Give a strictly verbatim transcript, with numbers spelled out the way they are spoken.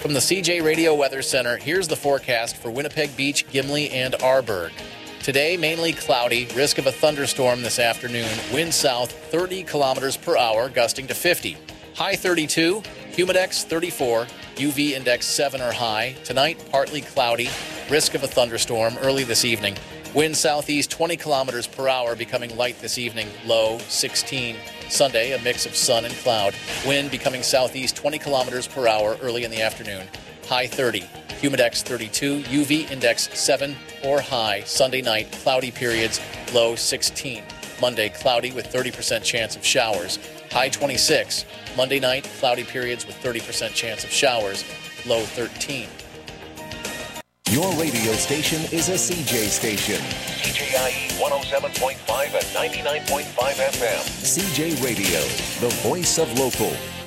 From the C J Radio Weather Center, here's the forecast for Winnipeg Beach, Gimli, and Arborg. Today, mainly cloudy, risk of a thunderstorm this afternoon. Wind south thirty kilometers per hour, gusting to fifty. High thirty-two, humidex thirty-four, U V index seven or high. Tonight, partly cloudy, risk of a thunderstorm early this evening. Wind southeast twenty kilometers per hour, becoming light this evening, low sixteen. Sunday, a mix of sun and cloud. Wind becoming southeast twenty kilometers per hour early in the afternoon. High thirty. Humidex thirty-two. U V index seven or high. Sunday night, cloudy periods. Low sixteen. Monday, cloudy with thirty percent chance of showers. High twenty-six. Monday night, cloudy periods with thirty percent chance of showers. Low thirteen. Your radio station is a C J station. C J I E one oh seven point five and ninety-nine point five F M. C J Radio, the voice of local.